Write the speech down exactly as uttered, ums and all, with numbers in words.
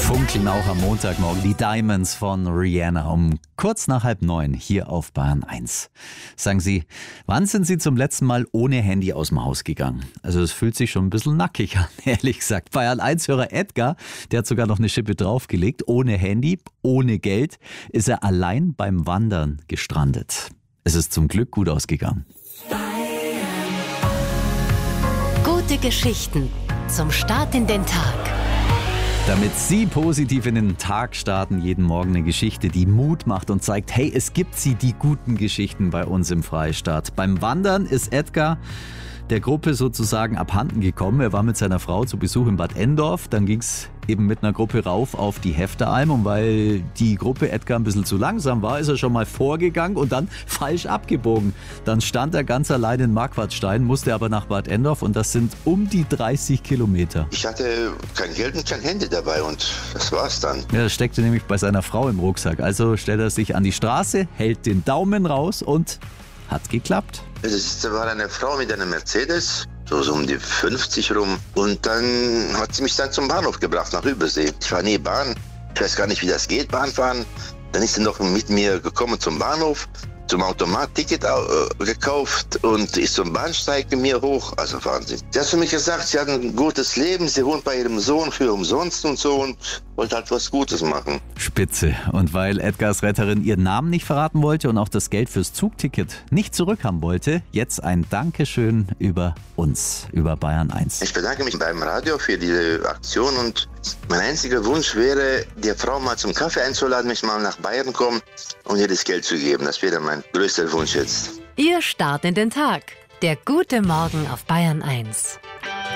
Funkeln auch am Montagmorgen. Die Diamonds von Rihanna um kurz nach halb neun hier auf Bayern eins. Sagen Sie, wann sind Sie zum letzten Mal ohne Handy aus dem Haus gegangen? Also es fühlt sich schon ein bisschen nackig an, ehrlich gesagt. Bayern eins-Hörer Edgar, der hat sogar noch eine Schippe draufgelegt. Ohne Handy, ohne Geld ist er allein beim Wandern gestrandet. Es ist zum Glück gut ausgegangen. Gute Geschichten zum Start in den Tag. Damit Sie positiv in den Tag starten, jeden Morgen eine Geschichte, die Mut macht und zeigt, hey, es gibt sie, die guten Geschichten bei uns im Freistaat. Beim Wandern ist Edgar der Gruppe sozusagen abhanden gekommen. Er war mit seiner Frau zu Besuch in Bad Endorf. Dann ging es eben mit einer Gruppe rauf auf die Hefteralm. Und weil die Gruppe Edgar ein bisschen zu langsam war, ist er schon mal vorgegangen und dann falsch abgebogen. Dann stand er ganz allein in Marquardstein, musste aber nach Bad Endorf und das sind um die dreißig Kilometer. Ich hatte kein Geld und kein Handy dabei und das war's dann. Ja, das steckte nämlich bei seiner Frau im Rucksack. Also stellt er sich an die Straße, hält den Daumen raus und hat geklappt. Es war eine Frau mit einem Mercedes, so, so um die fünfzig rum. Und dann hat sie mich dann zum Bahnhof gebracht, nach Übersee. Ich fahre nie Bahn, ich weiß gar nicht, wie das geht, Bahn fahren. Dann ist sie noch mit mir gekommen zum Bahnhof, zum Automat, Ticket äh, gekauft und ist zum Bahnsteig mit mir hoch. Also Wahnsinn. Sie hat zu mir gesagt, sie hat ein gutes Leben, sie wohnt bei ihrem Sohn für umsonst und so und wollte halt was Gutes machen. Spitze. Und weil Edgars Retterin ihren Namen nicht verraten wollte und auch das Geld fürs Zugticket nicht zurückhaben wollte, jetzt ein Dankeschön über uns, über Bayern eins. Ich bedanke mich beim Radio für diese Aktion und mein einziger Wunsch wäre, die Frau mal zum Kaffee einzuladen, mich mal nach Bayern kommen und ihr das Geld zu geben. Das wäre mein größter Wunsch jetzt. Ihr Start in den Tag. Der gute Morgen auf Bayern eins.